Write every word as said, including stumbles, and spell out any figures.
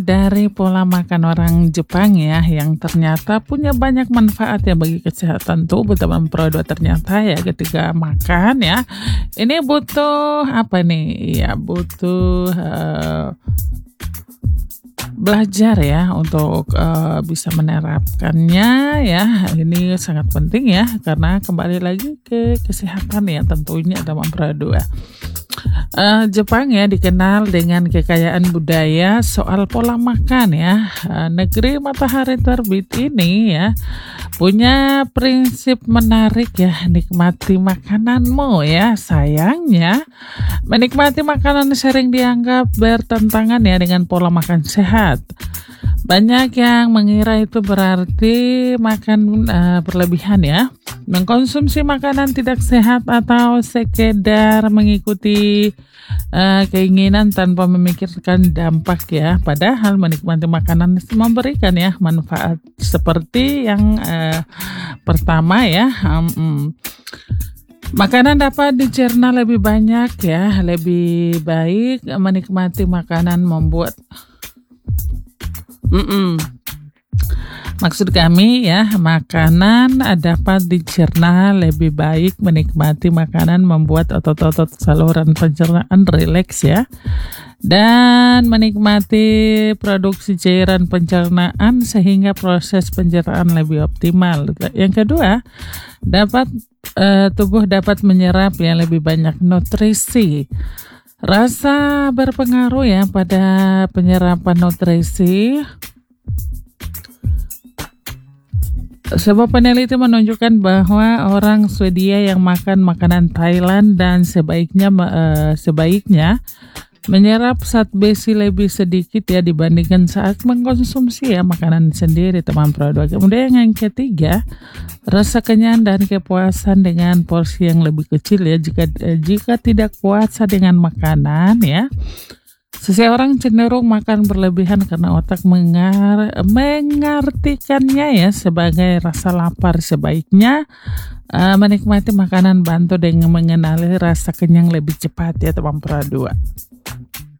dari pola makan orang Jepang ya, yang ternyata punya banyak manfaat ya bagi kesehatan tubuh teman Pro dua. Ternyata ya ketika makan ya, ini butuh apa nih? Ya butuh uh, belajar ya untuk uh, bisa menerapkannya ya. Ini sangat penting ya, karena kembali lagi ke kesehatan ya tentunya teman Pro dua. Uh, Jepang ya dikenal dengan kekayaan budaya soal pola makan ya. Uh, negeri matahari terbit ini ya punya prinsip menarik ya, nikmati makananmu ya. Sayangnya menikmati makanan sering dianggap bertentangan ya dengan pola makan sehat. Banyak yang mengira itu berarti makan uh, berlebihan ya, mengkonsumsi makanan tidak sehat atau sekedar mengikuti uh, keinginan tanpa memikirkan dampak ya. Padahal menikmati makanan memberikan ya manfaat seperti yang uh, pertama ya. Um, um, Makanan dapat dicerna lebih banyak ya, lebih baik menikmati makanan membuat Mm-mm. Maksud kami ya, makanan dapat dicerna lebih baik menikmati makanan membuat otot-otot saluran pencernaan rileks ya, dan menikmati produksi cairan pencernaan sehingga proses pencernaan lebih optimal. Yang kedua, dapat uh, tubuh dapat menyerap yang lebih banyak nutrisi. Rasa berpengaruh ya pada penyerapan nutrisi. Sebuah peneliti menunjukkan bahwa orang Swedia yang makan makanan Thailand dan sebaiknya uh, sebaiknya menyerap zat besi lebih sedikit ya dibandingkan saat mengkonsumsi ya makanan sendiri teman Pro dua. Kemudian yang ketiga, rasa kenyang dan kepuasan dengan porsi yang lebih kecil ya. Jika jika tidak puasa dengan makanan ya, seseorang cenderung makan berlebihan karena otak mengar mengartikannya ya sebagai rasa lapar. Sebaiknya uh, menikmati makanan bantu dengan mengenali rasa kenyang lebih cepat ya teman Pro dua.